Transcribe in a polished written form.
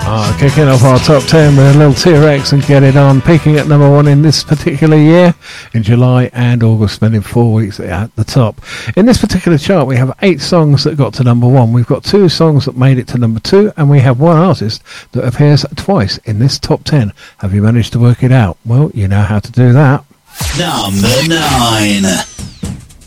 Kicking off our top 10 with a little T-Rex and Get It On, peaking at number 1 in this particular year, in July and August, spending 4 weeks at the top. In this particular chart, we have 8 songs that got to number 1. We've got 2 songs that made it to number 2, and we have 1 artist that appears twice in this top 10. Have you managed to work it out? Well, you know how to do that. Number 9.